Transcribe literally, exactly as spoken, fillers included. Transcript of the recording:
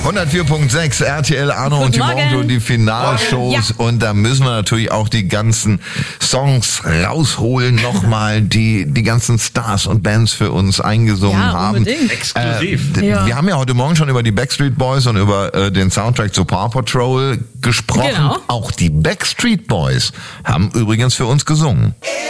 hundertvier Komma sechs R T L, Arno und die Morgenshow, die Finalshows. Ja. Und da müssen wir natürlich auch die ganzen Songs rausholen nochmal, die die ganzen Stars und Bands für uns eingesungen ja, haben. Unbedingt. Exklusiv. Äh, ja. Wir haben ja heute Morgen schon über die Backstreet Boys und über äh, den Soundtrack zu Paw Patrol gesprochen. Genau. Auch die Backstreet Boys haben übrigens für uns gesungen.